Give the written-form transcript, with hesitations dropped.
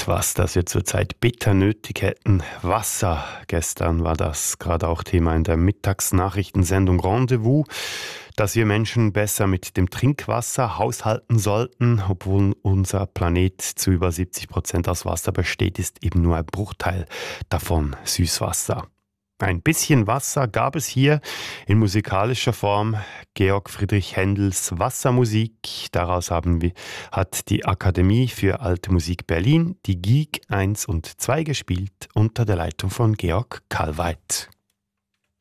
etwas, das wir zurzeit bitter nötig hätten. Wasser. Gestern war das gerade auch Thema in der Mittagsnachrichtensendung Rendezvous, dass wir Menschen besser mit dem Trinkwasser haushalten sollten. Obwohl unser Planet zu über 70% aus Wasser besteht, ist eben nur ein Bruchteil davon Süßwasser. Ein bisschen Wasser gab es hier in musikalischer Form. Georg Friedrich Händels Wassermusik. Daraus hat die Akademie für Alte Musik Berlin die GIG 1 und 2 gespielt unter der Leitung von Georg Kalweit.